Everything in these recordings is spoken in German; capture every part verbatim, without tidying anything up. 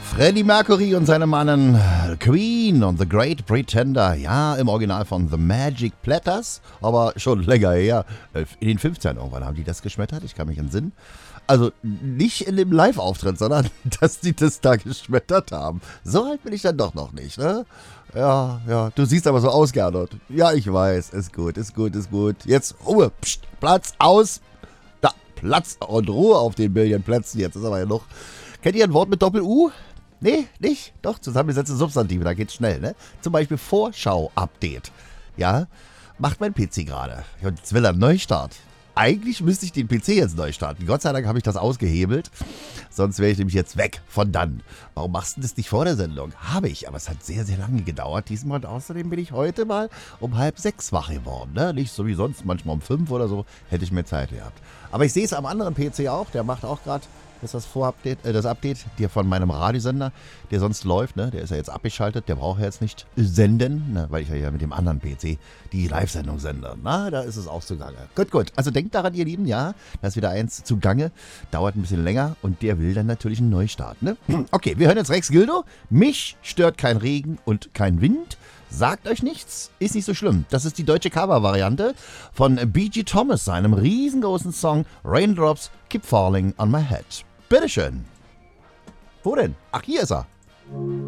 Freddie Mercury und seine Mannen Queen und The Great Pretender. Ja, im Original von The Magic Platters, aber schon länger her. In den fünfzigern irgendwann haben die das geschmettert, ich kann mich entsinnen. Also nicht in dem Live-Auftritt, sondern dass die das da geschmettert haben. So alt bin ich dann doch noch nicht, ne? Ja, ja, du siehst aber so aus, Gernot. Ja, ich weiß, ist gut, ist gut, ist gut. Jetzt Ruhe, Psst, Platz, aus. Da, Platz und Ruhe auf den Millionenplätzen. Jetzt ist aber ja noch. Kennt ihr ein Wort mit Doppel-U? Nee, nicht? Doch, zusammengesetzte Substantive, da geht's schnell, ne? Zum Beispiel Vorschau-Update. Ja, macht mein P C gerade. Und jetzt will er einen Neustart. Eigentlich müsste ich den P C jetzt neu starten. Gott sei Dank habe ich das ausgehebelt. Sonst wäre ich nämlich jetzt weg von dann. Warum machst du das nicht vor der Sendung? Habe ich, aber es hat sehr, sehr lange gedauert diesmal. Und außerdem bin ich heute mal um halb sechs wach geworden. Ne? Nicht so wie sonst, manchmal um fünf oder so, hätte ich mehr Zeit gehabt. Aber ich sehe es am anderen P C auch. Der macht auch gerade das, das, Vorupdate, äh, das Update der von meinem Radiosender, der sonst läuft. Ne? Der ist ja jetzt abgeschaltet. Der braucht ja jetzt nicht senden, ne? Weil ich ja mit dem anderen P C die Live-Sendung sende. Na, da ist es auch zugange. Gut, gut. Also denkt daran, ihr Lieben, ja, da ist wieder eins zugange. Dauert ein bisschen länger und der will dann natürlich einen Neustart. Ne? Okay, wir hören jetzt Rex Gildo. Mich stört kein Regen und kein Wind. Sagt euch nichts, ist nicht so schlimm. Das ist die deutsche Cover-Variante von B G Thomas, seinem riesengroßen Song Raindrops Keep Falling on My Head. Bitteschön. Wo denn? Ach, hier ist er.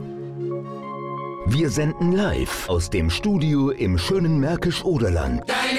Wir senden live aus dem Studio im schönen Märkisch-Oderland.